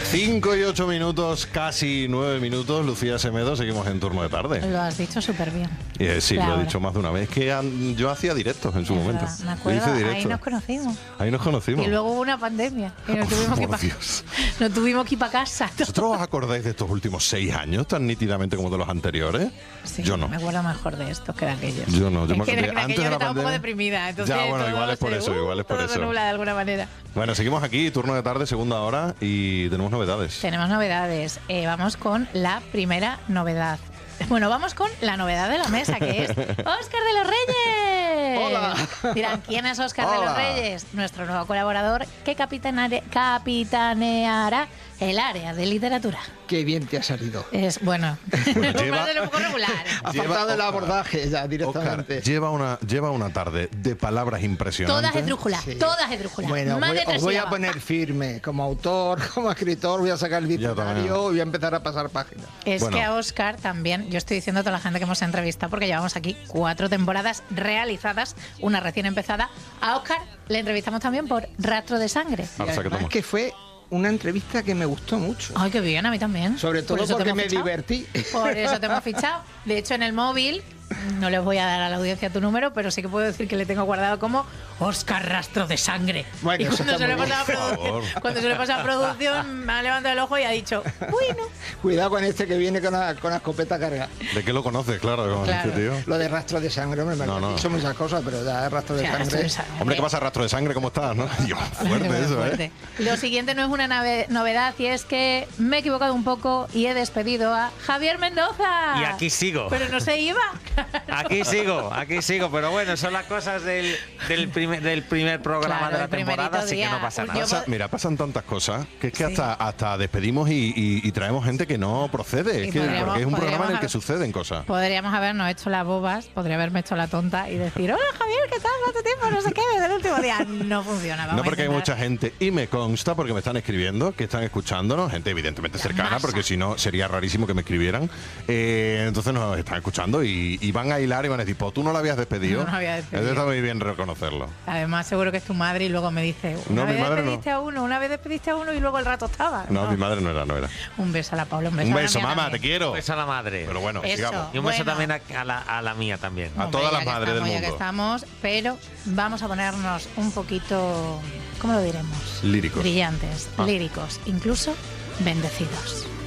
5 y 8 minutos, casi 9 minutos. Lucía Semedo, seguimos en turno de tarde. Lo has dicho súper bien. Sí, lo he dicho más de una vez. Que yo hacía directos en su momento. Me acuerdo, Yo hice directos. ahí nos conocimos. Ahí nos conocimos. Y luego hubo una pandemia. Y nos tuvimos que ir para casa. ¿Vosotros os acordáis de estos últimos 6 años tan nítidamente como de los anteriores? Sí, yo no. Me acuerdo mejor de estos que de aquellos. Yo no. Yo me que acuerdo antes de la estaba un poco deprimida. Entonces ya, bueno, todo igual es por eso. todo se nubla de alguna manera. Bueno, seguimos aquí, turno de tarde, segunda hora, y tenemos novedades. Tenemos novedades. Vamos con la primera novedad. Bueno, vamos con la novedad de la mesa, que es ¡Óscar de los Reyes! ¡Hola! Dirán, ¿quién es Óscar de los Reyes? Nuestro nuevo colaborador que capitaneará el área de literatura. Qué bien te ha salido. Es bueno, lleva, un poco regular. Ha faltado el abordaje ya directamente. Oscar, lleva una tarde de palabras impresionantes. Todas esdrújulas, Sí. todas esdrújulas. Bueno, Más de os tres voy a sílabas. poner firme como autor, como escritor, voy a sacar el diccionario y voy a empezar a pasar páginas. Es Bueno. que a Óscar también, yo estoy diciendo a toda la gente que hemos entrevistado, porque llevamos aquí 4 temporadas realizadas, una recién empezada. A Óscar le entrevistamos también por Rastro de Sangre. Y Ahora además saquemos. que fue una entrevista que me gustó mucho. Ay, qué bien, a mí también. Sobre Por todo eso te porque hemos me fichado. divertí. Por eso te hemos fichado. De hecho, en el móvil, no les voy a dar a la audiencia tu número, pero sí que puedo decir que le tengo guardado como Óscar Rastro de Sangre. Bueno, y eso cuando está se, le muy pasa a bien. Por producción, favor. cuando se le pasa a producción, me ha levantado el ojo y ha dicho, bueno. Cuidado con este que viene con la escopeta cargada. ¿De qué lo conoces? Claro, Claro. este tío. Lo de rastro de sangre, hombre, me No, han no. dicho muchas cosas, pero ya es rastro de O sea, sangre. Rastro de Sangre. Hombre, ¿qué pasa, rastro de sangre? ¿Cómo estás? ¿No? Dios, fuerte eso, Fuerte. ¿eh? Lo siguiente no es una novedad y es que me he equivocado un poco y he despedido a Javier Mendoza. Y aquí sigo. Pero no se iba. Aquí sigo, pero bueno, son las cosas del primer programa Claro, de la el temporada, primerito así que día. no pasa Yo nada. Mira, pasan tantas cosas que es que Sí. hasta despedimos y traemos gente que no procede. Y Es que, podríamos- porque es un programa en el podríamos que haber- suceden cosas. Podríamos habernos hecho las bobas, podría haberme hecho la tonta y decir, hola Javier, ¿qué tal? ¿Cuánto tiempo? No sé qué, desde el último día. No funciona. Vamos No, a porque hay intentar. mucha gente, y me consta, porque me están escribiendo, que están escuchándonos, gente evidentemente La cercana, masa. porque si no sería rarísimo que me escribieran. Entonces nos están escuchando y van a hilar y van a decir, pues tú no lo habías despedido. No lo había despedido. Eso está muy bien reconocerlo. Además, seguro que es tu madre y luego me dice, No, una mi vez madre no. despediste a uno, una vez despediste a uno y luego el rato estaba. No, mi madre no era. Un beso a la Paula, un beso, Un a la beso, mía mamá, te también. quiero. Un beso a la madre. Pero bueno, Eso. sigamos. Y un beso Bueno. también a la mía también. A todas las ya que madres del estamos, ya que mundo. estamos, pero vamos a ponernos un poquito, ¿cómo lo diremos? Líricos. Brillantes, Ah. líricos, incluso bendecidos.